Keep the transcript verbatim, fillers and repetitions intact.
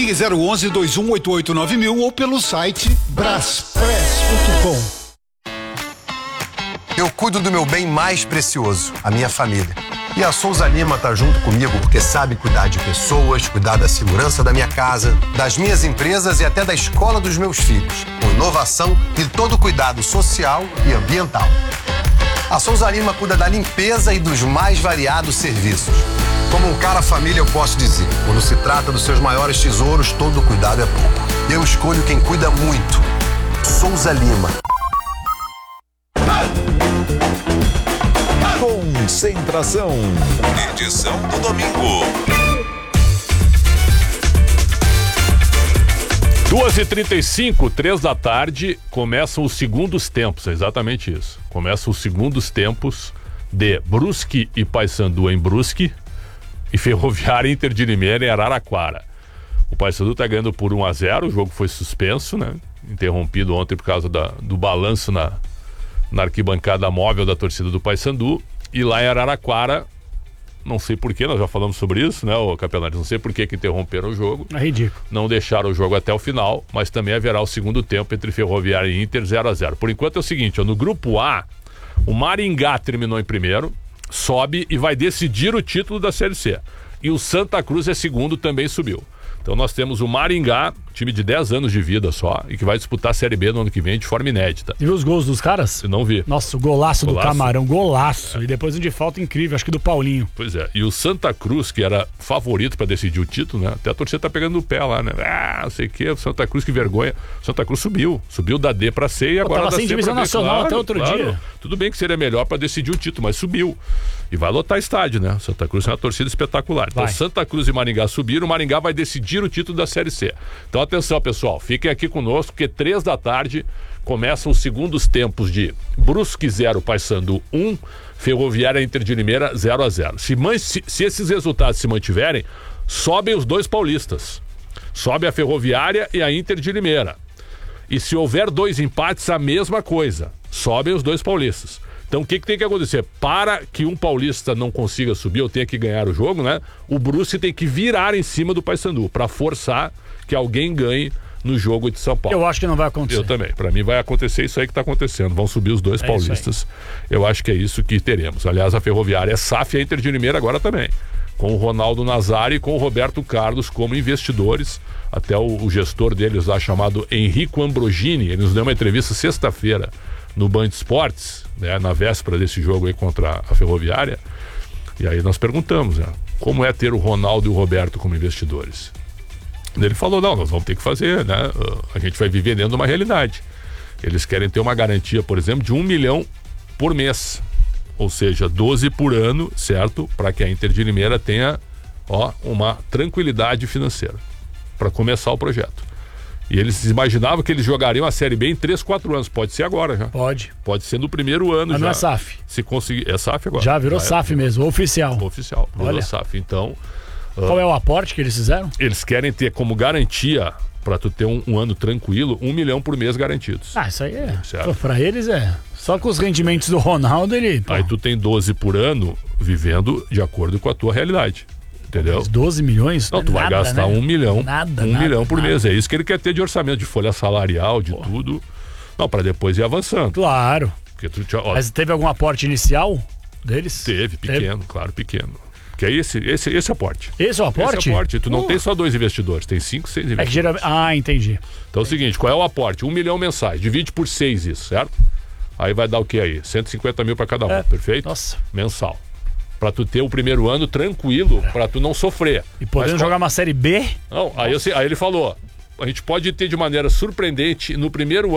Ligue zero onze, dois um oito oito nove mil ou pelo site braspress ponto com. Eu cuido do meu bem mais precioso, a minha família. E a Souza Lima tá junto comigo porque sabe cuidar de pessoas, cuidar da segurança da minha casa, das minhas empresas e até da escola dos meus filhos, com inovação e todo cuidado social e ambiental. A Souza Lima cuida da limpeza e dos mais variados serviços. Como um cara família, eu posso dizer, quando se trata dos seus maiores tesouros, todo cuidado é pouco. Eu escolho quem cuida muito. Souza Lima. Concentração. Edição do domingo. duas e trinta e cinco, três da tarde, começam os segundos tempos, é exatamente isso. Começam os segundos tempos de Brusque e Paysandu em Brusque e Ferroviária Inter de Limeira em Araraquara. O Paysandu está ganhando por um a zero, o jogo foi suspenso, né? Interrompido ontem por causa da, do balanço na, na arquibancada móvel da torcida do Paysandu. E lá em Araraquara, não sei porquê, nós já falamos sobre isso, né, ô Capelani? Não sei por que que interromperam o jogo. É ridículo. Não deixaram o jogo até o final, mas também haverá o segundo tempo entre Ferroviária e Inter zero a zero. Por enquanto é o seguinte, ó, no grupo A, o Maringá terminou em primeiro, sobe e vai decidir o título da Série C. E o Santa Cruz é segundo, também subiu. Então nós temos o Maringá, time de dez anos de vida só, e que vai disputar a Série B no ano que vem de forma inédita. Você viu os gols dos caras? Eu não vi. Nossa, o golaço, Golaço? do Camarão, golaço. É. E depois um de falta incrível, acho que do Paulinho. Pois é, e o Santa Cruz, que era favorito para decidir o título, né? Até a torcida tá pegando no pé lá, né? Ah, não sei o que, o Santa Cruz, que vergonha. O Santa Cruz subiu, subiu da D pra C e agora tava da sem C divisão pra B, nacional claro, até outro claro. dia. Tudo bem que seria melhor para decidir o título, mas subiu. E vai lotar estádio, né? Santa Cruz é uma torcida espetacular. Então Vai. Santa Cruz e Maringá subiram, o Maringá vai decidir o título da Série C. Então atenção, pessoal, fiquem aqui conosco, porque três da tarde começam os segundos tempos de Brusque zero, Paysandu um, Ferroviária Inter de Limeira zero a zero. Se, man- se, se esses resultados se mantiverem, sobem os dois paulistas. Sobe a Ferroviária e a Inter de Limeira. E se houver dois empates, a mesma coisa. Sobem os dois paulistas. Então o que, que tem que acontecer? Para que um paulista não consiga subir ou tenha que ganhar o jogo, né? O Brusque tem que virar em cima do Paysandu para forçar que alguém ganhe no jogo de São Paulo. Eu acho que não vai acontecer. Eu também. Para mim vai acontecer isso aí que está acontecendo. Vão subir os dois É paulistas. Eu acho que é isso que teremos. Aliás, a Ferroviária é S A F e a Inter de Limeira agora também. Com o Ronaldo Nazário e com o Roberto Carlos como investidores. Até o, o gestor deles lá, chamado Henrico Ambrogini, ele nos deu uma entrevista sexta-feira no Band Esportes, né, na véspera desse jogo aí contra a Ferroviária. E aí nós perguntamos, né, como é ter o Ronaldo e o Roberto como investidores. Ele falou, não, nós vamos ter que fazer, né? A gente vai viver dentro de uma realidade. Eles querem ter uma garantia, por exemplo, de um milhão por mês. Ou seja, doze por ano, certo? Para que a Inter de Limeira tenha, ó, uma tranquilidade financeira para começar o projeto. E eles imaginavam que eles jogariam a Série B em três, quatro anos. Pode ser agora já. Pode. Pode ser no primeiro ano. Mas já. não é S A F. Se conseguir. É S A F agora. Já virou já S A F é, mesmo, oficial. Oficial. Virou Olha. S A F. Então. Qual é o aporte que eles fizeram? Eles querem ter como garantia, para tu ter um, um ano tranquilo, um milhão por mês garantidos. Ah, isso aí é. Certo. Pô, pra eles é. Só com os rendimentos do Ronaldo, ele. Pô, Aí tu tem doze por ano vivendo de acordo com a tua realidade. Entendeu? mas doze milhões? Não, tu vai nada, gastar né? um milhão. Nada, um nada, milhão por nada. mês. É isso que ele quer ter de orçamento, de folha salarial, de Pô. tudo. Não, para depois ir avançando. Claro. Porque tu, já- ó, Mas teve algum aporte inicial deles? teve, pequeno, claro, pequeno. Que é esse, esse, esse aporte. Esse é o aporte? Esse aporte. Tu não Uh. tem só dois investidores, tem cinco, seis É que investidores. geralmente. Ah, entendi. Então é o seguinte, qual é o aporte? Um milhão mensais, divide por seis isso, certo? Aí vai dar o que aí? cento e cinquenta mil para cada um, É. perfeito? Nossa. Mensal. Pra tu ter o primeiro ano tranquilo, pra tu não sofrer. E podendo Mas, jogar uma série B? Não, aí, eu sei- aí ele falou, a gente pode ter de maneira surpreendente no primeiro